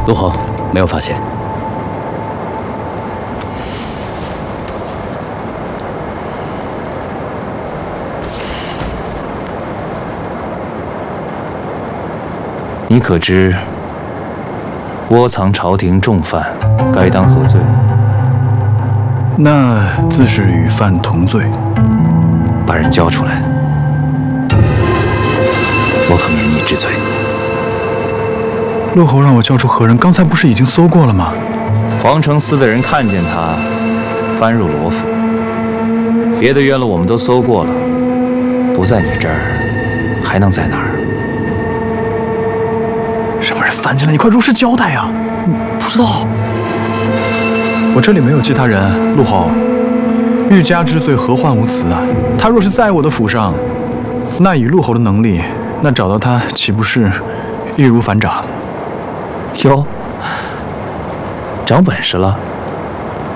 陆侯，没有发现。 你可知，窝藏朝廷重犯，该当何罪？ 那自是与犯同罪。 把人交出来，我可免你之罪。 陆侯让我交出何人，刚才不是已经搜过了吗？ 皇城司的人看见他翻入罗府，别的院落我们都搜过了，不在你这儿，还能在哪儿？ 什么人翻进来？你快如实交代呀！ 不知道。 我这里没有其他人，陆侯。欲加之罪，何患无辞啊！他若是在我的府上，那以陆侯的能力，那找到他岂不是易如反掌？ 哟，长本事了。